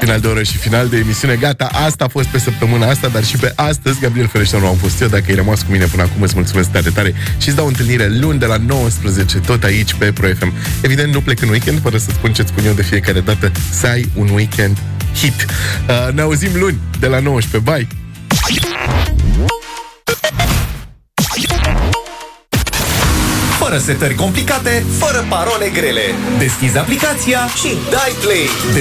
Final de oră și final de emisiune. Gata, asta a fost pe săptămâna asta, dar și pe astăzi. Gabriel Fereșteanu am fost eu. Dacă ai rămas cu mine până acum, îți mulțumesc tare tare și îți dau întâlnire luni de la 19, tot aici pe Pro FM. Evident, nu plec în weekend, fără să spun ce-ți spun eu de fiecare dată, să ai un weekend hit. Ne auzim luni de la 19. Bye! Fără setări complicate, fără parole grele. Deschizi aplicația și dai play.